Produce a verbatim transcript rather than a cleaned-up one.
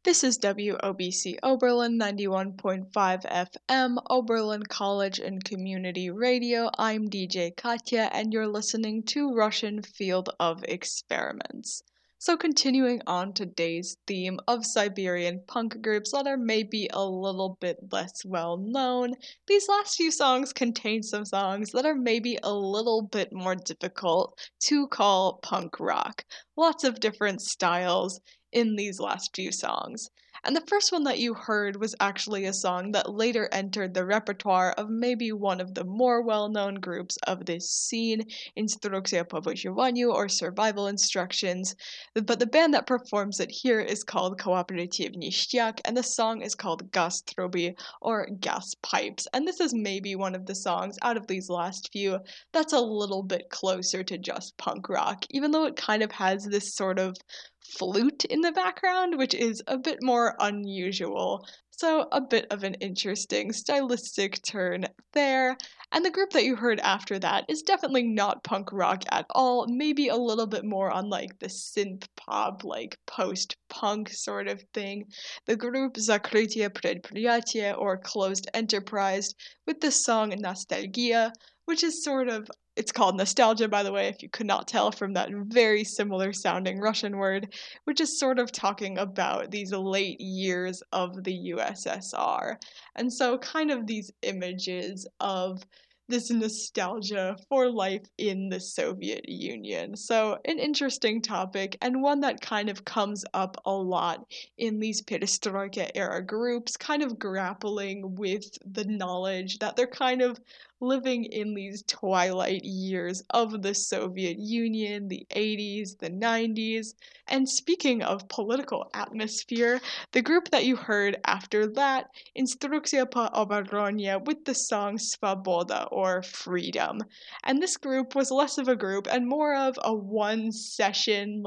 This is W O B C Oberlin ninety-one point five F M, Oberlin College and Community Radio. I'm D J Katya, and you're listening to Russian Field of Experiments. So, continuing on today's theme of Siberian punk groups that are maybe a little bit less well known, these last few songs contain some songs that are maybe a little bit more difficult to call punk rock. Lots of different styles in these last few songs. And the first one that you heard was actually a song that later entered the repertoire of maybe one of the more well-known groups of this scene, Instrukcja po wyживанию, or Survival Instructions. But the band that performs it here is called Kooperativ Nishtiak, and the song is called Gas Truby, or Gas Pipes. And this is maybe one of the songs out of these last few that's a little bit closer to just punk rock, even though it kind of has this sort of flute in the background, which is a bit more unusual. So, a bit of an interesting stylistic turn there. And the group that you heard after that is definitely not punk rock at all, maybe a little bit more on like the synth pop, like post punk sort of thing. The group Zakrytie Предприятие, or Closed Enterprise, with the song Nostalgia, which is sort of, it's called nostalgia, by the way, if you could not tell from that very similar sounding Russian word, which is sort of talking about these late years of the U S S R. And so, kind of these images of this nostalgia for life in the Soviet Union. So, an interesting topic, and one that kind of comes up a lot in these Perestroika era groups, kind of grappling with the knowledge that they're kind of living in these twilight years of the Soviet Union, the eighties, the nineties. And speaking of political atmosphere, the group that you heard after that, Instrukcja po oboronie, with the song Svaboda, or Freedom. And this group was less of a group and more of a one session